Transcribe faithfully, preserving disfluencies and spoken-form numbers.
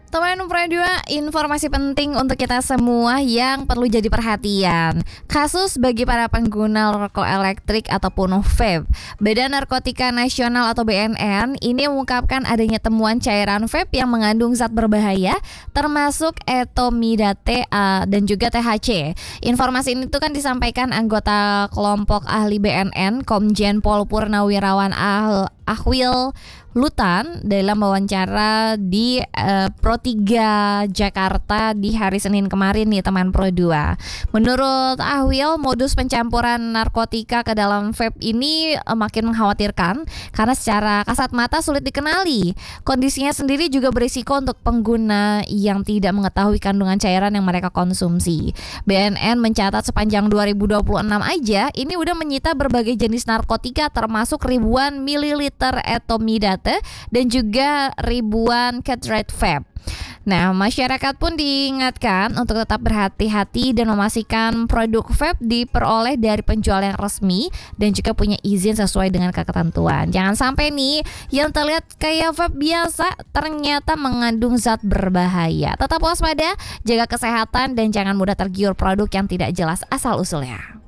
Teman Pro dua, informasi penting untuk kita semua yang perlu jadi perhatian. Kasus bagi para pengguna rokok elektrik ataupun vape. Badan Narkotika Nasional atau B N N ini mengungkapkan adanya temuan cairan vape yang mengandung zat berbahaya termasuk etomidate uh, dan juga T H C. Informasi ini tuh kan disampaikan anggota kelompok ahli B N N Komjen Pol Purnawirawan Al Ahwil Lutan dalam wawancara di uh, Pro tiga Jakarta di hari Senin kemarin nih teman Pro dua. Menurut Ahwil, modus pencampuran narkotika ke dalam vape ini uh, makin mengkhawatirkan karena secara kasat mata sulit dikenali. Kondisinya sendiri juga berisiko untuk pengguna yang tidak mengetahui kandungan cairan yang mereka konsumsi. B N N mencatat sepanjang dua ribu dua puluh enam aja ini udah menyita berbagai jenis narkotika termasuk ribuan mililiter etomidate dan juga ribuan cartridge vape. Nah, masyarakat pun diingatkan untuk tetap berhati-hati dan memastikan produk vape diperoleh dari penjual yang resmi dan juga punya izin sesuai dengan ketentuan. Jangan sampai nih yang terlihat kayak vape biasa ternyata mengandung zat berbahaya. Tetap waspada, jaga kesehatan dan jangan mudah tergiur produk yang tidak jelas asal-usulnya.